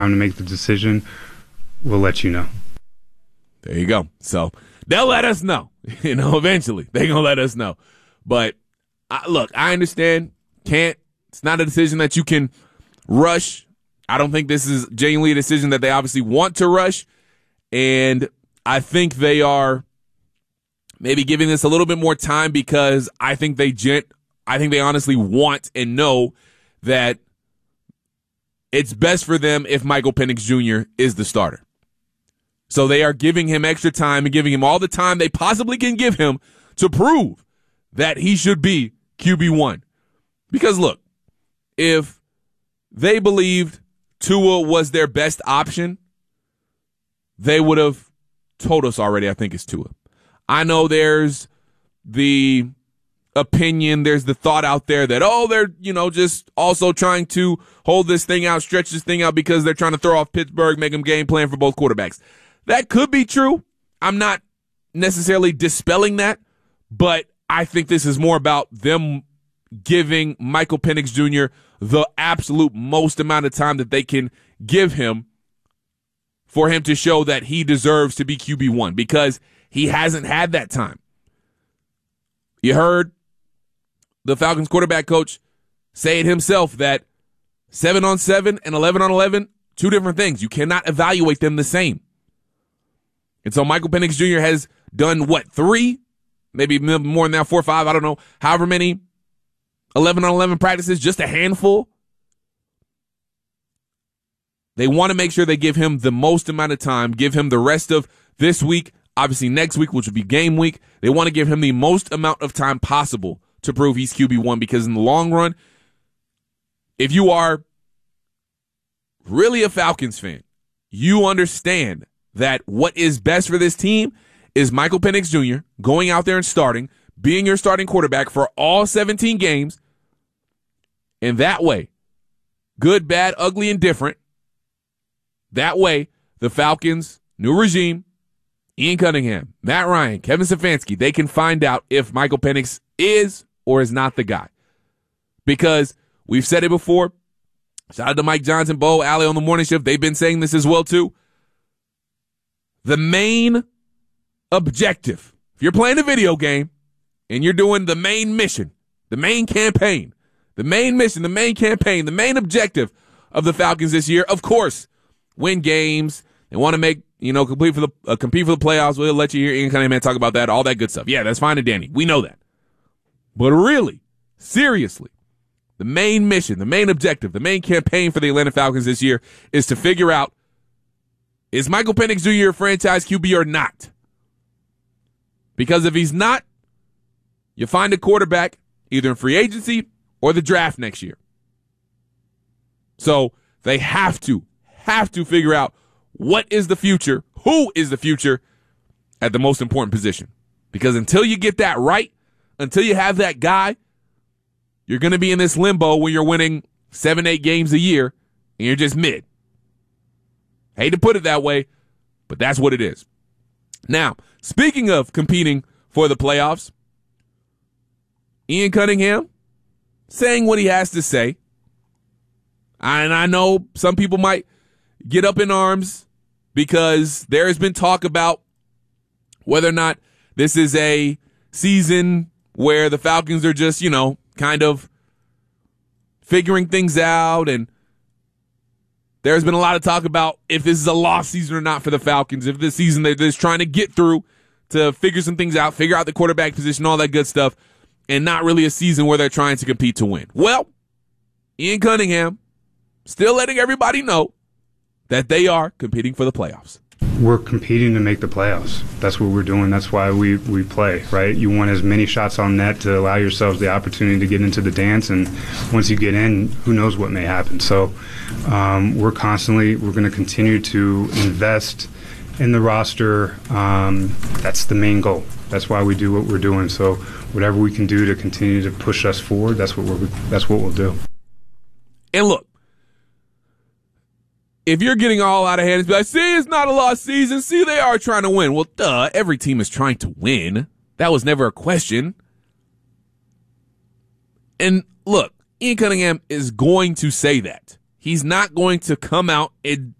time to make the decision, we'll let you know. There you go. So they'll let us know. Eventually they're going to let us know. But look, I understand. It's not a decision that you can rush. I don't think this is genuinely a decision that they obviously want to rush. And I think they are maybe giving this a little bit more time because I think they honestly want and know that it's best for them if Michael Penix Jr. is the starter. So they are giving him extra time and giving him all the time they possibly can give him to prove that he should be QB1. Because look, if they believed Tua was their best option, they would have told us already, I think it's Tua. I know there's the opinion, there's the thought out there that, they're, just also trying to hold this thing out, stretch this thing out because they're trying to throw off Pittsburgh, make them game plan for both quarterbacks. That could be true. I'm not necessarily dispelling that, but I think this is more about them giving Michael Penix Jr. the absolute most amount of time that they can give him for him to show that he deserves to be QB1 because he hasn't had that time. You heard the Falcons quarterback coach say it himself that 7-on-7 and 11-on-11, two different things. You cannot evaluate them the same. And so Michael Penix Jr. has done, 3? Maybe more than that, 4 or 5, I don't know. However many 11-on-11 practices, just a handful. They want to make sure they give him the most amount of time, give him the rest of this week, obviously next week, which will be game week. They want to give him the most amount of time possible to prove he's QB1 because in the long run, if you are really a Falcons fan, you understand that what is best for this team is Michael Penix Jr. going out there and starting, being your starting quarterback for all 17 games. And that way, good, bad, ugly, and different, that way, the Falcons, new regime, Ian Cunningham, Matt Ryan, Kevin Stefanski, they can find out if Michael Penix is or is not the guy. Because we've said it before. Shout out to Mike Johnson, Bo, Allie on the morning shift. They've been saying this as well, too. The main objective, if you're playing a video game and you're doing the main mission, the main campaign, the main mission, the main campaign, the main objective of the Falcons this year, of course, win games. They want to make, compete for the playoffs. We'll let you hear Ian Cunningham talk about that, all that good stuff. Yeah, that's fine and dandy. We know that. But really, seriously, the main mission, the main objective, the main campaign for the Atlanta Falcons this year is to figure out, is Michael Penix Jr. a franchise QB or not? Because if he's not, you find a quarterback either in free agency or the draft next year. So they have to figure out what is the future, who is the future at the most important position. Because until you get that right, until you have that guy, you're going to be in this limbo where you're winning 7-8 games a year and you're just mid. Hate to put it that way, but that's what it is. Now, speaking of competing for the playoffs, Ian Cunningham saying what he has to say. And I know some people might get up in arms because there has been talk about whether or not this is a season where the Falcons are just, kind of figuring things out. And there's been a lot of talk about if this is a lost season or not for the Falcons, if this season they're just trying to get through to figure some things out, figure out the quarterback position, all that good stuff, and not really a season where they're trying to compete to win. Well, Ian Cunningham still letting everybody know that they are competing for the playoffs. We're competing to make the playoffs. That's what we're doing. That's why we play, right? You want as many shots on net to allow yourselves the opportunity to get into the dance, and once you get in, who knows what may happen. So we're going to continue to invest in the roster. That's the main goal. That's why we do what we're doing. So whatever we can do to continue to push us forward, that's what we'll do. And look, if you're getting all out of hand, it's like, see, it's not a lost season. See, they are trying to win. Well, duh, every team is trying to win. That was never a question. And look, Ian Cunningham is going to say that. he's not going to come out and